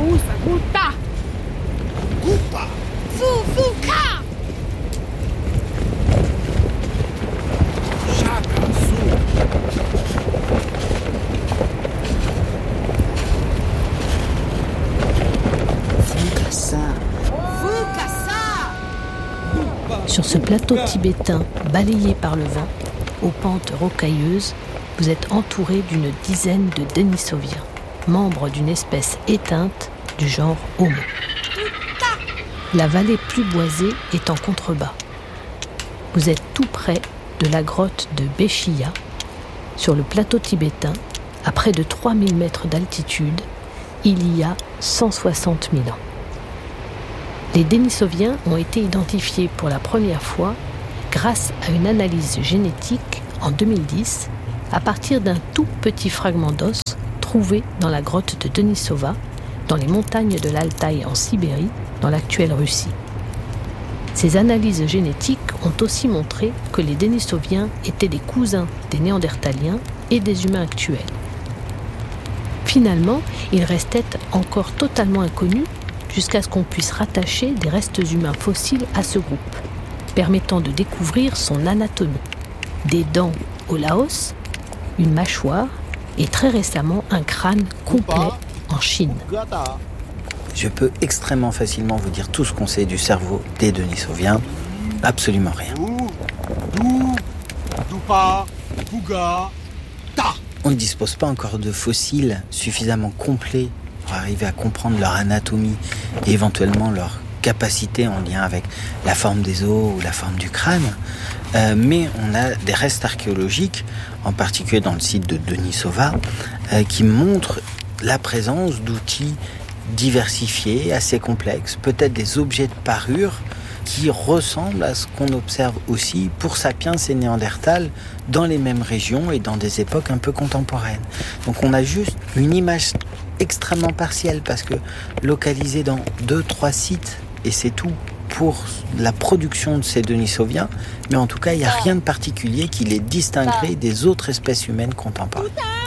Guta. Gupa. Fufuka. Sur ce plateau tibétain balayé par le vent, aux pentes rocailleuses, vous êtes entouré d'une dizaine de Denisoviens, membres d'une espèce éteinte du genre Homo. La vallée plus boisée est en contrebas. Vous êtes tout près de la grotte de Béchia, sur le plateau tibétain, à près de 3000 mètres d'altitude, il y a 160 000 ans. Les Denisoviens ont été identifiés pour la première fois grâce à une analyse génétique en 2010 à partir d'un tout petit fragment d'os trouvé dans la grotte de Denisova, dans les montagnes de l'Altaï en Sibérie, dans l'actuelle Russie. Ces analyses génétiques ont aussi montré que les Denisoviens étaient des cousins des Néandertaliens et des humains actuels. Finalement, il restait encore totalement inconnu jusqu'à ce qu'on puisse rattacher des restes humains fossiles à ce groupe, permettant de découvrir son anatomie. Des dents au Laos, une mâchoire et très récemment un crâne complet en Chine. Je peux extrêmement facilement vous dire tout ce qu'on sait du cerveau des Denisoviens. Absolument rien. On ne dispose pas encore de fossiles suffisamment complets pour arriver à comprendre leur anatomie et éventuellement leur capacité en lien avec la forme des os ou la forme du crâne. Mais on a des restes archéologiques, en particulier dans le site de Denisova, qui montrent la présence d'outils diversifiés, assez complexes, peut-être des objets de parure qui ressemblent à ce qu'on observe aussi pour Sapiens et Néandertal dans les mêmes régions et dans des époques un peu contemporaines. Donc on a juste une image extrêmement partielle parce que localisée dans 2-3 sites et c'est tout pour la production de ces Denisoviens, mais en tout cas il n'y a rien de particulier qui les distinguerait des autres espèces humaines contemporaines.